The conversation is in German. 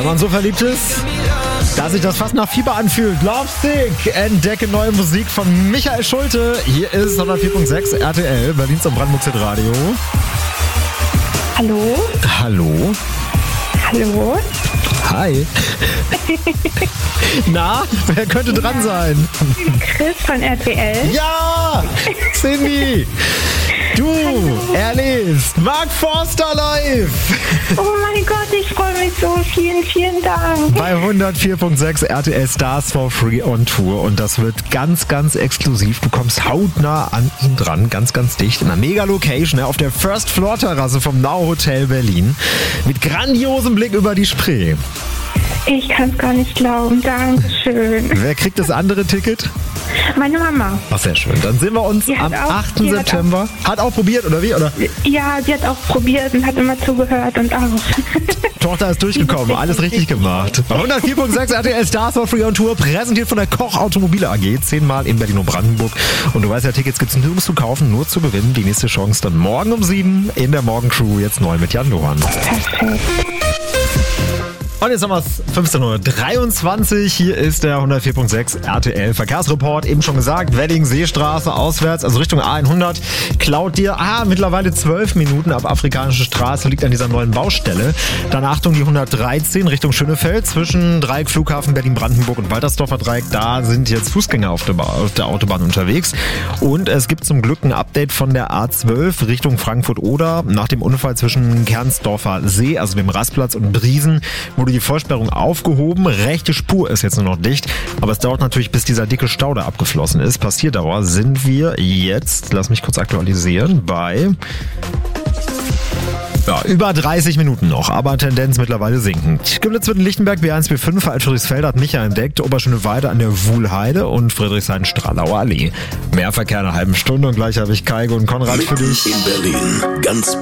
Wenn man so verliebt ist, dass sich das fast nach Fieber anfühlt. Lovesick, entdecke neue Musik von Michael Schulte. Hier ist 104.6 RTL, Berlins und Brandenburgs Radio. Hallo? Hallo? Hallo? Hi. Na, wer könnte dran sein? Chris von RTL. Ja! Cindy! Du erlebst Mark Forster live! Oh mein Gott, ich freue mich so. Vielen, vielen Dank. Bei 104.6 RTL Stars for Free on Tour. Und das wird ganz, ganz exklusiv. Du kommst hautnah an ihn dran, ganz, ganz dicht. In einer Mega-Location auf der First-Floor-Terrasse vom Now Hotel Berlin. Mit grandiosem Blick über die Spree. Ich kann es gar nicht glauben. Dankeschön. Wer kriegt das andere Ticket? Meine Mama. Ach, sehr schön. Dann sehen wir uns am 8. September. Hat auch probiert, oder wie? Oder? Ja, sie hat auch probiert und hat immer zugehört und auch. Tochter ist durchgekommen, alles richtig gemacht. 104.6 RTL Stars for Free on Tour, präsentiert von der Koch Automobile AG, 10-mal in Berlin und Brandenburg. Und du weißt ja, Tickets gibt es nirgends zu kaufen, nur zu gewinnen. Die nächste Chance dann morgen um 7 in der Morgencrew, jetzt neu mit Jan Lohan. Perfekt. Und jetzt haben wir es 15.23 Uhr. Hier ist der 104.6 RTL Verkehrsreport. Eben schon gesagt, Wedding-Seestraße auswärts, also Richtung A100, klaut dir mittlerweile 12 Minuten ab Afrikanische Straße, liegt an dieser neuen Baustelle. Dann Achtung, die 113 Richtung Schönefeld zwischen Dreieck Flughafen Berlin-Brandenburg und Waltersdorfer Dreieck. Da sind jetzt Fußgänger auf der Autobahn unterwegs. Und es gibt zum Glück ein Update von der A12 Richtung Frankfurt-Oder nach dem Unfall zwischen Kernsdorfer See, also dem Rastplatz, und Briesen, wo die Vollsperrung aufgehoben. Rechte Spur ist jetzt nur noch dicht. Aber es dauert natürlich, bis dieser dicke Stau da abgeflossen ist. Passierdauer sind wir jetzt, lass mich kurz aktualisieren, bei über 30 Minuten noch, aber Tendenz mittlerweile sinkend. Göblitz-Wittenlichtenberg, B1, B5, Alt-Friedrichsfeld hat Micha entdeckt, Oberschöneweide an der Wuhlheide und Friedrichshain-Stralauer Allee. Mehr Verkehr in einer halben Stunde und gleich habe ich Kaigo und Konrad für dich. In Berlin, ganz